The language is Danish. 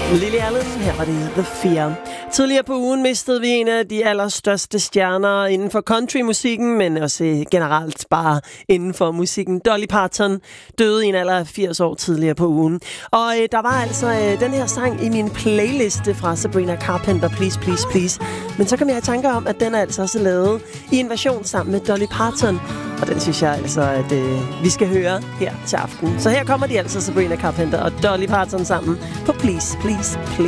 Lily Allen, her var det The Fear. Tidligere på ugen mistede vi en af de allerstørste stjerner inden for countrymusikken, men også generelt bare inden for musikken. Dolly Parton døde i en alder af 80 år tidligere på ugen. Og der var altså den her sang i min playliste fra Sabrina Carpenter, Please, Please, Please. Men så kom jeg i tanke om, at den er altså også lavet i en version sammen med Dolly Parton. Og den synes jeg altså, at vi skal høre her til aften. Så her kommer de altså, Sabrina Carpenter og Dolly Parton sammen på Please, Please, Please.